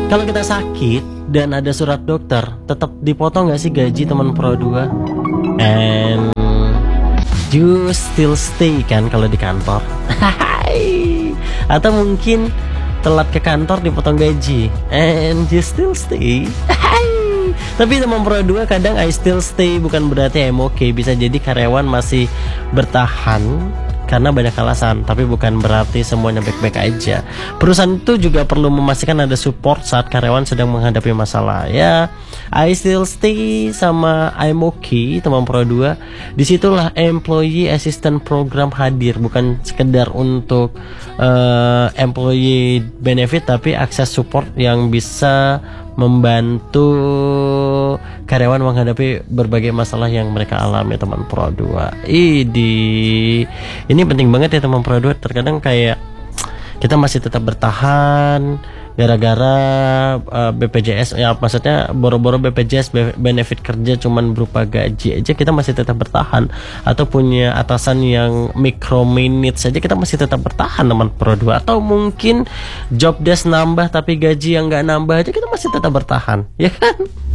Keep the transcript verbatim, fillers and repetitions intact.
Kalau kita sakit dan ada surat dokter, tetap dipotong nggak sih gaji teman Pro dua? And you still stay kan kalau di kantor? Atau mungkin telat ke kantor dipotong gaji and you still stay? Tapi teman Pro dua kadang I still stay bukan berarti I'm okay. Bisa jadi karyawan masih bertahan karena banyak alasan, tapi bukan berarti semuanya baik-baik aja. Perusahaan itu juga perlu memastikan ada support saat karyawan sedang menghadapi masalah. Ya, I still stay sama I'm okay teman Pro dua. Disitulah employee assistant program hadir, bukan sekedar untuk uh, employee benefit, tapi akses support yang bisa membantu karyawan menghadapi berbagai masalah yang mereka alami teman Pro dua. Idi, ini penting banget ya teman Pro dua. Terkadang kayak kita masih tetap bertahan gara-gara uh, B P J S, ya maksudnya boro-boro B P J S benefit kerja cuman berupa gaji aja kita masih tetap bertahan, atau punya atasan yang micro minute saja kita masih tetap bertahan teman Pro dua, atau mungkin job desk nambah tapi gaji yang nggak nambah aja kita masih tetap bertahan, ya kan?